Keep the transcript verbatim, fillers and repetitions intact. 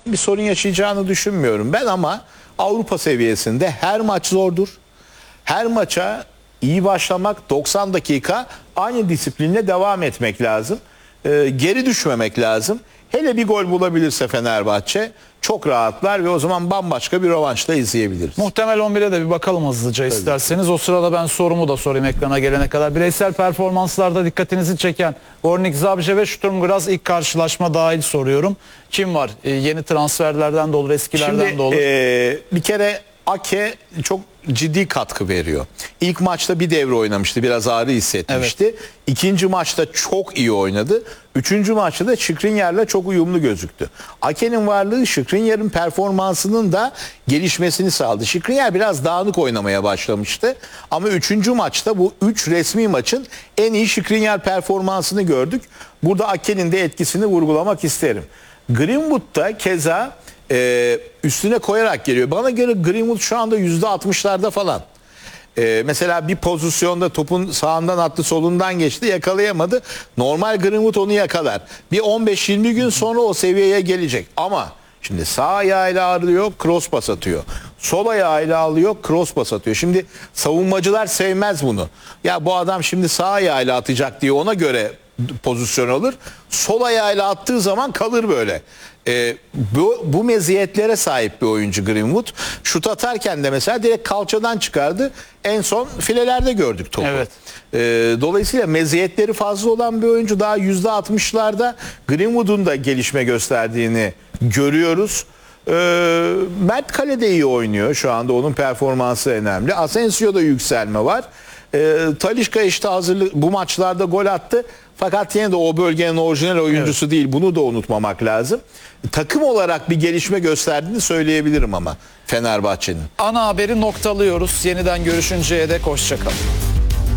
bir sorun yaşayacağını düşünmüyorum ben, ama Avrupa seviyesinde her maç zordur. Her maça iyi başlamak, doksan dakika aynı disiplinle devam etmek lazım. Ee, geri düşmemek lazım. Hele bir gol bulabilirse Fenerbahçe çok rahatlar ve o zaman bambaşka bir rövanşla izleyebiliriz. Muhtemel on bire de bir bakalım hızlıca Tabii. isterseniz. O sırada ben sorumu da sorayım ekrana gelene kadar. Bireysel performanslarda dikkatinizi çeken Gornik Zabrze ve Sturm Graz ilk karşılaşma dahil soruyorum. Kim var? Ee, yeni transferlerden de olur, eskilerden Şimdi, de olur. E, bir kere Ake çok ciddi katkı veriyor. İlk maçta bir devre oynamıştı. Biraz ağrı hissetmişti. Evet. İkinci maçta çok iyi oynadı. Üçüncü maçta da Skriniar'la çok uyumlu gözüktü. Ake'nin varlığı Skriniar'ın performansının da gelişmesini sağladı. Skriniar biraz dağınık oynamaya başlamıştı. Ama üçüncü maçta, bu üç resmi maçın en iyi Skriniar performansını gördük. Burada Ake'nin de etkisini vurgulamak isterim. Greenwood'da keza Ee, üstüne koyarak geliyor. Bana göre Greenwood şu anda yüzde altmışlarda falan. Ee, mesela bir pozisyonda topun sağından attı, solundan geçti, yakalayamadı. Normal Greenwood onu yakalar. Bir on beş yirmi gün sonra o seviyeye gelecek. Ama şimdi sağ ayağıyla alıyor, cross pas atıyor. Sol ayağıyla alıyor, cross pas atıyor. Şimdi savunmacılar sevmez bunu. Ya bu adam şimdi sağ ayağıyla atacak diye ona göre pozisyon alır. Sol ayağıyla attığı zaman kalır böyle. Ee, bu, bu meziyetlere sahip bir oyuncu Greenwood. Şut atarken de mesela direkt kalçadan çıkardı. En son filelerde gördük topu. Evet. Ee, dolayısıyla meziyetleri fazla olan bir oyuncu. Daha yüzde altmışlarda Greenwood'un da gelişme gösterdiğini görüyoruz. Ee, Mert Kale de iyi oynuyor şu anda. Onun performansı önemli. Asensio'da yükselme var. Ee, Talisca işte hazırlık bu maçlarda gol attı. Fakat yine de o bölgenin orijinal oyuncusu evet. değil. Bunu da unutmamak lazım. Takım olarak bir gelişme gösterdiğini söyleyebilirim ama Fenerbahçe'nin. Ana haberi noktalıyoruz. Yeniden görüşünceye dek hoşça kalın.